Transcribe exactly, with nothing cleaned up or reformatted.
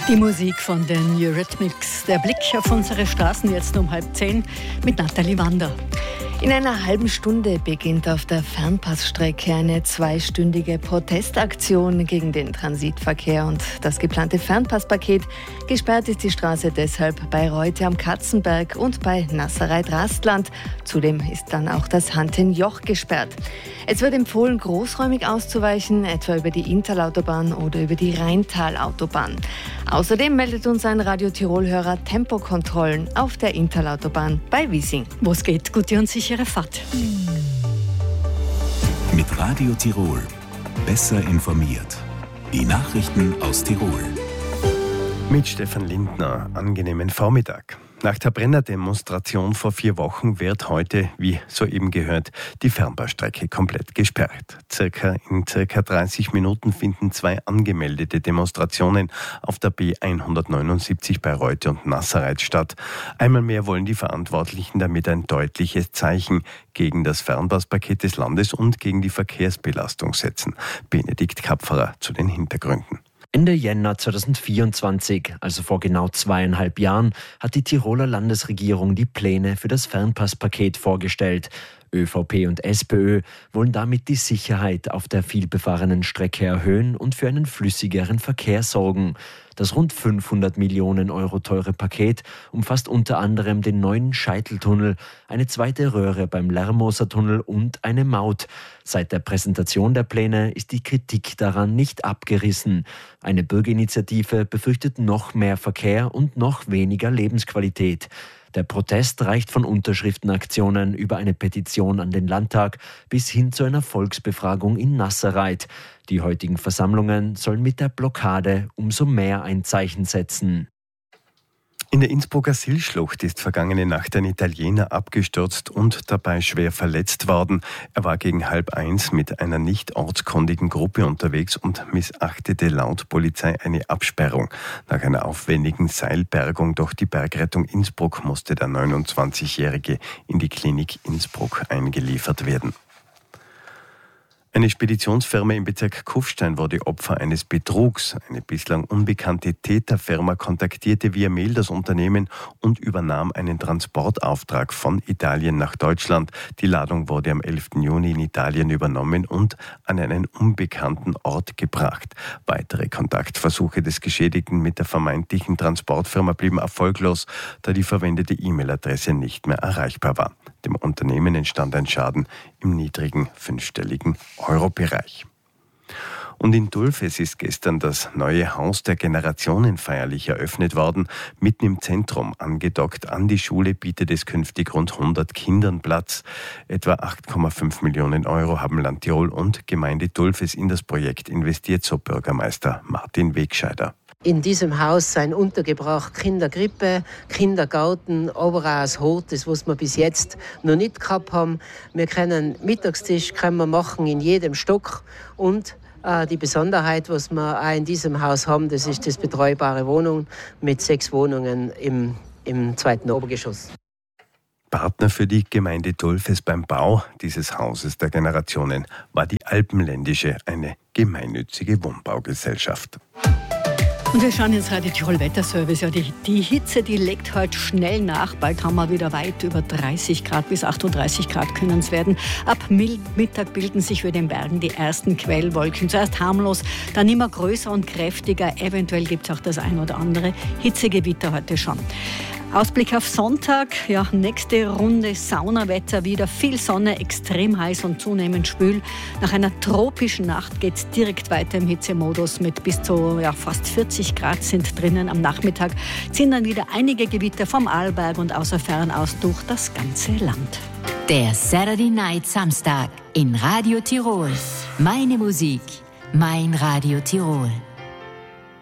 Die Musik von den Eurythmics. Der Blick auf unsere Straßen jetzt um halb zehn mit Nathalie Wander. In einer halben Stunde beginnt auf der Fernpassstrecke eine zweistündige Protestaktion gegen den Transitverkehr und das geplante Fernpasspaket. Gesperrt ist die Straße deshalb bei Reute am Katzenberg und bei Nassereit-Rastland. Zudem ist dann auch das Hantenjoch gesperrt. Es wird empfohlen, großräumig auszuweichen, etwa über die Interlautobahn oder über die Rheintalautobahn. Außerdem meldet uns ein Radio Tirol-Hörer Tempokontrollen auf der Interlautobahn bei Wiesing. Wo es geht, gute und sichere Fahrt. Mit Radio Tirol. Besser informiert. Die Nachrichten aus Tirol. Mit Stefan Lindner. Angenehmen Vormittag. Nach der Brenner-Demonstration vor vier Wochen wird heute, wie soeben gehört, die Fernpassstrecke komplett gesperrt. Circa in circa dreißig Minuten finden zwei angemeldete Demonstrationen auf der B hundertneunundsiebzig bei Reute und Nassereit statt. Einmal mehr wollen die Verantwortlichen damit ein deutliches Zeichen gegen das Fernpasspaket des Landes und gegen die Verkehrsbelastung setzen. Benedikt Kapferer zu den Hintergründen. Ende Jänner zweitausendvierundzwanzig, also vor genau zweieinhalb Jahren, hat die Tiroler Landesregierung die Pläne für das Fernpasspaket vorgestellt. ÖVP und SPÖ wollen damit die Sicherheit auf der vielbefahrenen Strecke erhöhen und für einen flüssigeren Verkehr sorgen. Das rund fünfhundert Millionen Euro teure Paket umfasst unter anderem den neuen Scheiteltunnel, eine zweite Röhre beim Lermoser Tunnel und eine Maut. Seit der Präsentation der Pläne ist die Kritik daran nicht abgerissen. Eine Bürgerinitiative befürchtet noch mehr Verkehr und noch weniger Lebensqualität. Der Protest reicht von Unterschriftenaktionen über eine Petition an den Landtag bis hin zu einer Volksbefragung in Nassereit. Die heutigen Versammlungen sollen mit der Blockade umso mehr ein Zeichen setzen. In der Innsbrucker Silschlucht ist vergangene Nacht ein Italiener abgestürzt und dabei schwer verletzt worden. Er war gegen halb eins mit einer nicht ortskundigen Gruppe unterwegs und missachtete laut Polizei eine Absperrung. Nach einer aufwendigen Seilbergung durch die Bergrettung Innsbruck musste der neunundzwanzigjährige in die Klinik Innsbruck eingeliefert werden. Eine Speditionsfirma im Bezirk Kufstein wurde Opfer eines Betrugs. Eine bislang unbekannte Täterfirma kontaktierte via Mail das Unternehmen und übernahm einen Transportauftrag von Italien nach Deutschland. Die Ladung wurde am elften Juni in Italien übernommen und an einen unbekannten Ort gebracht. Weitere Kontaktversuche des Geschädigten mit der vermeintlichen Transportfirma blieben erfolglos, da die verwendete E-Mail-Adresse nicht mehr erreichbar war. Dem Unternehmen entstand ein Schaden im niedrigen fünfstelligen Euro-Bereich. Und in Dulfes ist gestern das neue Haus der Generationen feierlich eröffnet worden. Mitten im Zentrum, angedockt an die Schule, bietet es künftig rund hundert Kindern Platz. Etwa acht Komma fünf Millionen Euro haben Land Tirol und Gemeinde Dulfes in das Projekt investiert, so Bürgermeister Martin Wegscheider. In diesem Haus sind untergebracht Kinderkrippe, Kindergarten, aber auch das Hort, das was wir bis jetzt noch nicht gehabt haben. Wir können Mittagstisch können wir machen in jedem Stock und äh, die Besonderheit, was wir auch in diesem Haus haben, das ist das betreubare Wohnung mit sechs Wohnungen im, im zweiten Obergeschoss. Partner für die Gemeinde Dulfes beim Bau dieses Hauses der Generationen war die Alpenländische, eine gemeinnützige Wohnbaugesellschaft. Und wir schauen ins Radio Tirol Wetterservice. Ja, die, die Hitze, die legt heute schnell nach. Bald haben wir wieder weit über dreißig Grad, bis achtunddreißig Grad können es werden. Ab Mittag bilden sich für den Bergen die ersten Quellwolken. Zuerst harmlos, dann immer größer und kräftiger. Eventuell gibt es auch das ein oder andere Hitzegewitter heute schon. Ausblick auf Sonntag, ja, nächste Runde Saunawetter, wieder viel Sonne, extrem heiß und zunehmend schwül. Nach einer tropischen Nacht geht es direkt weiter im Hitzemodus mit bis zu ja, fast vierzig Grad sind drinnen. Am Nachmittag ziehen dann wieder einige Gewitter vom Arlberg und außer Fernaus durch das ganze Land. Der Saturday Night Samstag in Radio Tirol. Meine Musik, mein Radio Tirol.